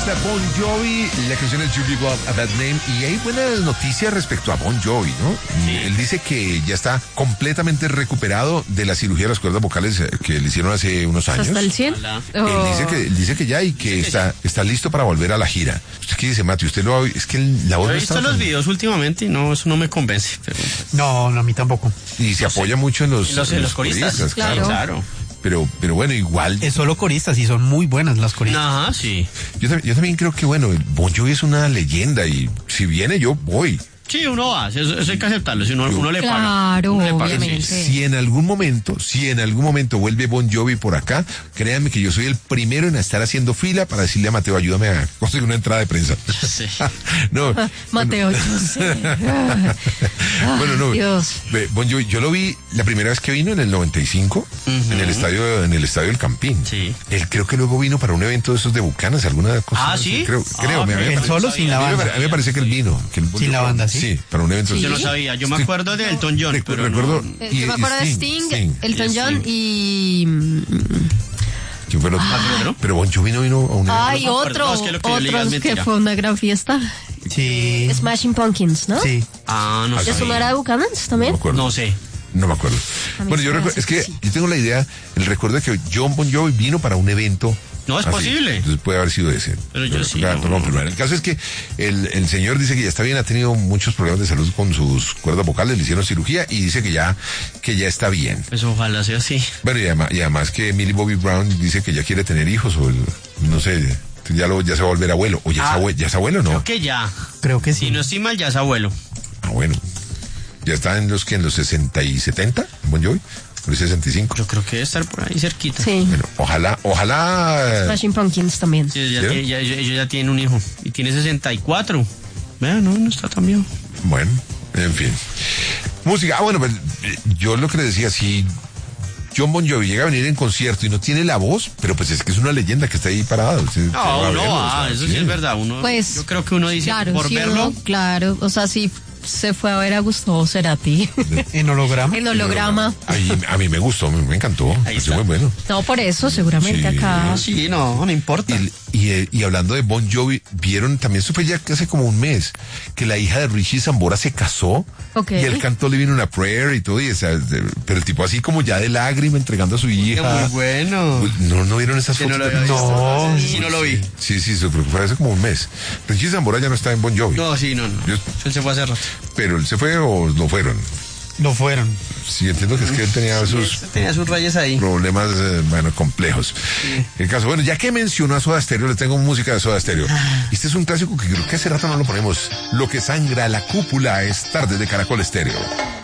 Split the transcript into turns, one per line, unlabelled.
está Bon Jovi, la canción es You Give Up a Bad Name, y hay buenas noticias respecto a Bon Jovi, ¿no? Sí. Él dice que ya está completamente recuperado de la cirugía de las cuerdas vocales que le hicieron hace unos años.
¿Hasta el 100?
Él dice que ya y que está listo para volver a la gira. ¿Usted qué dice, Mati? ¿Usted lo ha visto? Es que la voz
he visto los videos últimamente y no, eso no me convence. Pero...
No, a mí tampoco.
Y se apoya mucho en los
coristas. Claro.
Pero bueno, igual.
Es solo coristas y son muy buenas las coristas.
Ajá, sí.
Yo también creo que, bueno, Bon Jovi es una leyenda y si viene yo voy.
Sí, uno va, eso hay que aceptarlo, si uno le paga.
Claro, obviamente.
Si en algún momento vuelve Bon Jovi por acá, créanme que yo soy el primero en estar haciendo fila para decirle a Mateo, ayúdame a conseguir una entrada de prensa.
Sí.
No,
Mateo, yo sé.
Bueno, no.
Dios.
Bon Jovi, yo lo vi la primera vez que vino en el 95, en el estadio del Campín.
Sí.
Él creo que luego vino para un evento de esos de Bucanas, alguna cosa.
Ah, ¿sí?
Creo.
Él solo sin la banda.
A mí me parece que él vino.
Sin la banda, sí.
Sí, para un evento.
Yo no sabía, yo me acuerdo de Elton John, pero
recuerdo.
Yo me acuerdo de Sting, Elton John y...
¿Quién fue el otro? Pero Bon Jovi no vino a un evento.
Ay, otro que fue una gran fiesta.
Sí.
Smashing Pumpkins, ¿no?
Sí.
Ah, no sé.
¿Es una era de Buchanan's también?
No sé.
No me acuerdo. Bueno, yo recuerdo, es que yo tengo la idea, el recuerdo de que John Bon Jovi vino para un evento.
No, es posible.
Entonces puede haber sido ese.
Pero yo sí.
Claro, no. El caso es que el señor dice que ya está bien, ha tenido muchos problemas de salud con sus cuerdas vocales, le hicieron cirugía y dice que ya está bien.
Pues ojalá sea así.
Bueno, y además que Millie Bobby Brown dice que ya quiere tener hijos no sé, ya se va a volver abuelo. O ya es abuelo, ¿no?
Creo que ya.
Creo que sí.
Si no estoy mal, ya es abuelo.
Ah, bueno. ¿Ya está en los 60 y 70, Bon Jovi? ¿Por 65?
Yo creo que debe estar por ahí cerquita.
Sí.
Bueno, ojalá...
Smashing Pumpkins también.
Sí, ellos ya tienen un hijo. Y tiene 64. Vean, no está tan bien.
Bueno, en fin. Música. Bueno, pues yo lo que le decía, si John Bon Jovi llega a venir en concierto y no tiene la voz, pero pues es que es una leyenda que está ahí parada.
Eso sí es verdad.
Pues,
yo creo que uno dice,
claro,
por verlo...
Claro, o sea, sí. Se fue a ver a Gustavo Cerati.
¿En holograma?
En holograma.
A mí me gustó, me encantó. Fue muy bueno.
No, por eso, seguramente acá.
Sí, no importa.
Y hablando de Bon Jovi, vieron, también supe ya que hace como un mes, que la hija de Richie Sambora se casó.
Okay.
Y él cantó Living on a Prayer y todo, pero el tipo así como ya de lágrima entregando a su hija.
Muy bueno.
¿No vieron esas fotos?
No.
Sí, no lo vi.
Sí, fue hace como un mes. Richie Sambora ya no está en Bon Jovi.
No. Él se fue hace rato.
Pero él se fue o no fueron.
No fueron.
Sí, entiendo que es que él tenía
sus rayas ahí.
Problemas, complejos. Sí. El caso, bueno, ya que mencionó a Soda Stereo, le tengo música de Soda Stereo. Este es un clásico que creo que hace rato no lo ponemos. Lo que sangra la cúpula es Tardes de Caracol Estéreo.